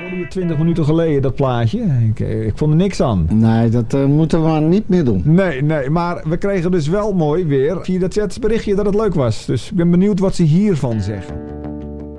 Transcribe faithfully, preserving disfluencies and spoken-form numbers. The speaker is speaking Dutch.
hoorde je twintig minuten geleden, dat plaatje. Ik, ik vond er niks aan. Nee, dat uh, moeten we maar niet meer doen. Nee, nee, maar we kregen dus wel mooi weer via dat chats berichtje dat het leuk was. Dus ik ben benieuwd wat ze hiervan zeggen.